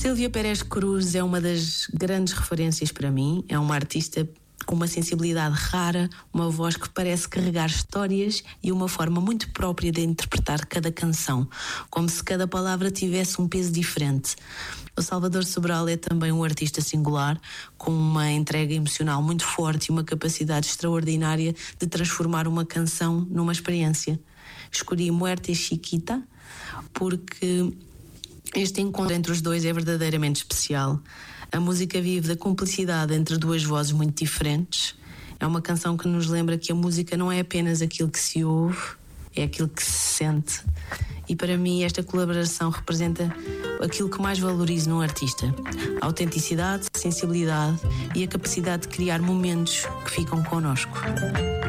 Sílvia Pérez Cruz é uma das grandes referências para mim. É uma artista com uma sensibilidade rara, uma voz que parece carregar histórias e uma forma muito própria de interpretar cada canção, como se cada palavra tivesse um peso diferente. O Salvador Sobral é também um artista singular, com uma entrega emocional muito forte e uma capacidade extraordinária de transformar uma canção numa experiência. Escolhi Muerte Chiquita porque este encontro entre os dois é verdadeiramente especial. A música vive da cumplicidade entre duas vozes muito diferentes. É uma canção que nos lembra que a música não é apenas aquilo que se ouve, é aquilo que se sente. E para mim esta colaboração representa aquilo que mais valorizo num artista: a autenticidade, a sensibilidade e a capacidade de criar momentos que ficam connosco.